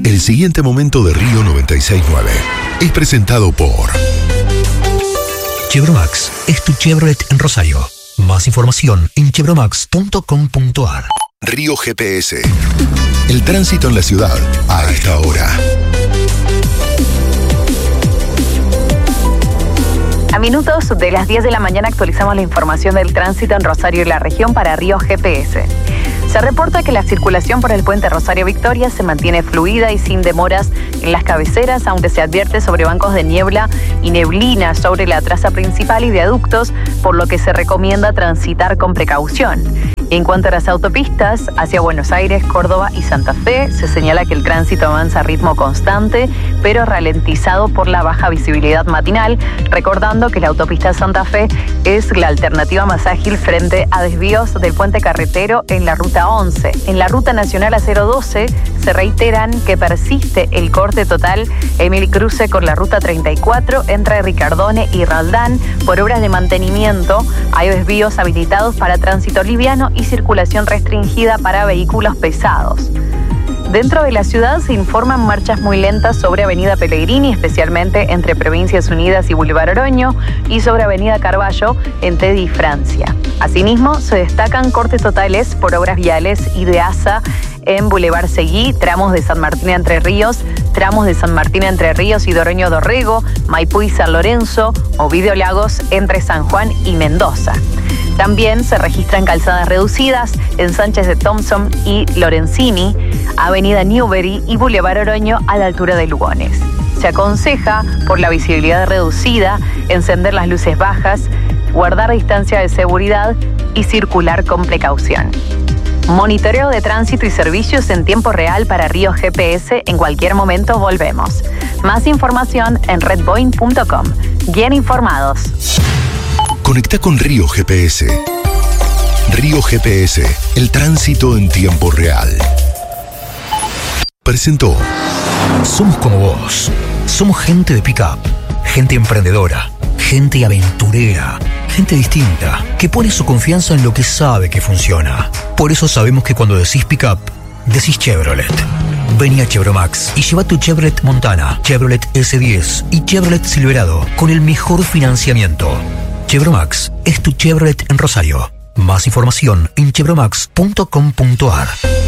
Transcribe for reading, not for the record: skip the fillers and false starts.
El siguiente momento de Río 96.9 es presentado por Chevromax es tu Chevrolet en Rosario. Más información en chevromax.com.ar. Río GPS. El tránsito en la ciudad a esta hora. A minutos de las 10 de la mañana actualizamos la información del tránsito en Rosario y la región para Río GPS. Se reporta que la circulación por el puente Rosario Victoria se mantiene fluida y sin demoras en las cabeceras, aunque se advierte sobre bancos de niebla y neblina sobre la traza principal y viaductos, por lo que se recomienda transitar con precaución. En cuanto a las autopistas, hacia Buenos Aires, Córdoba y Santa Fe, se señala que el tránsito avanza a ritmo constante, pero ralentizado por la baja visibilidad matinal, recordando que la autopista Santa Fe es la alternativa más ágil frente a desvíos del puente carretero en la ruta 11. En la ruta nacional A012 se reiteran que persiste el corte total en el cruce con la ruta 34 entre Ricardone y Raldán por obras de mantenimiento. Hay desvíos habilitados para tránsito liviano y circulación restringida para vehículos pesados. Dentro de la ciudad se informan marchas muy lentas sobre Avenida Pellegrini, especialmente entre Provincias Unidas y Boulevard Oroño, y sobre Avenida Carballo en Tedi y Francia. Asimismo, se destacan cortes totales por obras viales y de ASA en Boulevard Seguí, tramos de San Martín Entre Ríos, tramos de San Martín Entre Ríos y Doroño Dorrego, Maipú y San Lorenzo, Ovidio Lagos entre San Juan y Mendoza. También se registran calzadas reducidas en Sánchez de Thompson y Lorenzini, Avenida Newbery y Boulevard Oroño a la altura de Lugones. Se aconseja, por la visibilidad reducida, encender las luces bajas, guardar distancia de seguridad y circular con precaución. Monitoreo de tránsito y servicios en tiempo real para Río GPS. En cualquier momento volvemos. Más información en redboin.com. Bien informados. Conecta con Río GPS. Río GPS, el tránsito en tiempo real. Presentó. Somos como vos. Somos gente de pick-up, gente emprendedora, gente aventurera, gente distinta, que pone su confianza en lo que sabe que funciona. Por eso sabemos que cuando decís pick-up, decís Chevrolet. Vení a Chevromax y lleva tu Chevrolet Montana, Chevrolet S10 y Chevrolet Silverado con el mejor financiamiento. Chevromax es tu Chevrolet en Rosario. Más información en chevromax.com.ar.